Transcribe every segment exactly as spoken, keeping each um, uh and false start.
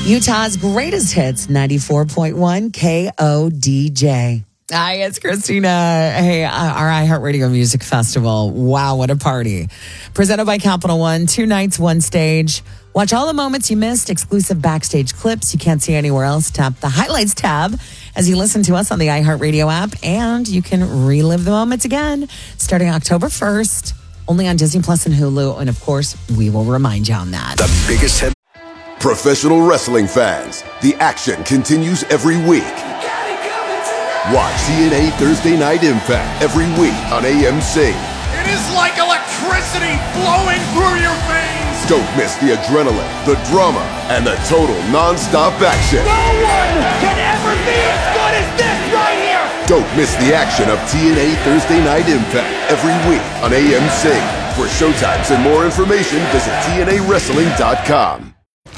Utah's greatest hits, ninety-four point one K O D J. Hi, it's Christina. Hey, uh, our iHeartRadio Music Festival. Wow, what a party. Presented by Capital One. Two nights, one stage. Watch all the moments you missed, exclusive backstage clips you can't see anywhere else. Tap the highlights tab as you listen to us on the iHeartRadio app, and you can relive the moments again starting October first, only on Disney Plus and Hulu. And of course, we will remind you on that. The biggest hit. Professional wrestling fans, the action continues every week. Watch T N A Thursday Night Impact every week on A M C. It is like electricity flowing through your veins. Don't miss the adrenaline, the drama, and the total non-stop action. No one can ever be as good as this right here. Don't miss the action of T N A Thursday Night Impact every week on A M C. For showtimes and more information, visit T N A wrestling dot com.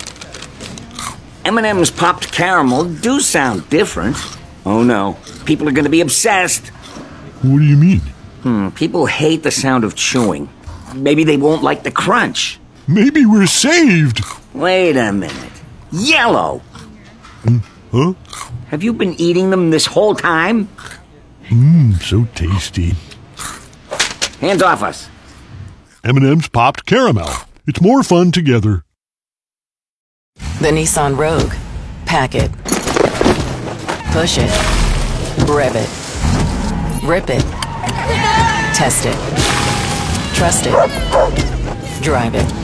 M and M's popped caramel do sound different. Oh no, people are going to be obsessed. What do you mean? Hmm, people hate the sound of chewing. Maybe they won't like the crunch. Maybe we're saved. Wait a minute. Yellow! Mm, huh? Have you been eating them this whole time? Mmm, so tasty. Hands off us. M and M's popped caramel. It's more fun together. The Nissan Rogue. Pack it. Push it. Rev it. Rip it. Test it. Trust it. Drive it.